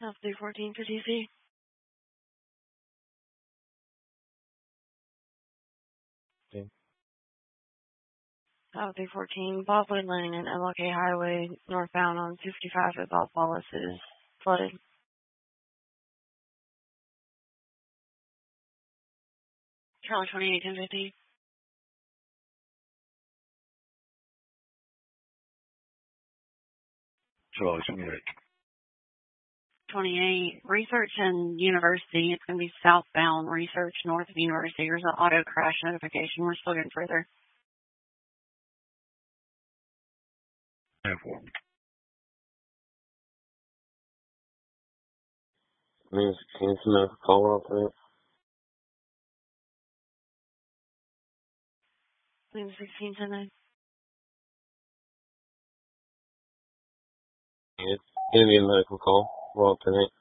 South 314 for DC. Okay. South 314, Bobwood Lane and MLK Highway, northbound on 55 at Bob Wallace is flooded. Charlie 28, 1050. Charlie 28. 28, Research and University. It's going to be southbound Research north of University. There's an auto crash notification. We're still getting further. Airport. Means cancel call off it. Leave 16 tonight. It's gonna be a medical call. Well, tonight.